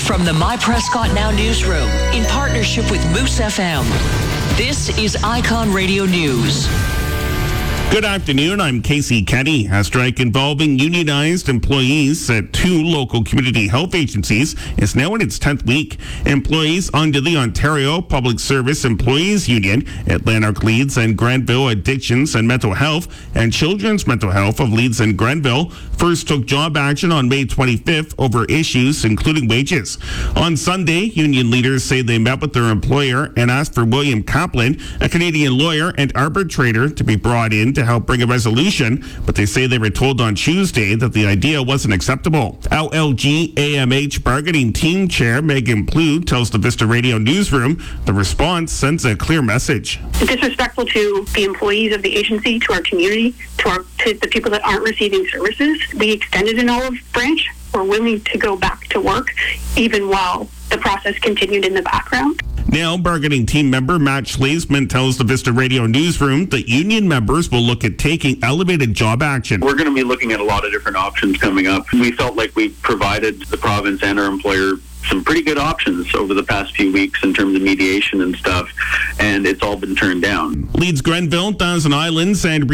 From the My Prescott Now newsroom, in partnership with Moose FM, this is Icon Radio News. Good afternoon, I'm Casey Kenny. A strike involving unionized employees at two local community health agencies is now in its 10th week. Employees under the Ontario Public Service Employees Union at Lanark Leeds and Granville Addictions and Mental Health and Children's Mental Health of Leeds and Granville first took job action on May 25th over issues including wages. On Sunday, union leaders say they met with their employer and asked for William Kaplan, a Canadian lawyer and arbitrator, to be brought in to help bring a resolution, but they say they were told on Tuesday that the idea wasn't acceptable. LLG AMH bargaining team chair Megan Plough tells the Vista Radio newsroom the response sends a clear message. Disrespectful to the employees of the agency, to our community, to the people that aren't receiving services. We extended an olive branch. We're willing to go back to work even while the process continued in the background. Now, bargaining team member Matt Schlesman tells the Vista Radio newsroom that union members will look at taking elevated job action. We're going to be looking at a lot of different options coming up. We felt like we provided the province and our employer some pretty good options over the past few weeks in terms of mediation and stuff, and it's all been turned down. Leeds, Grenville, Thousand Islands, and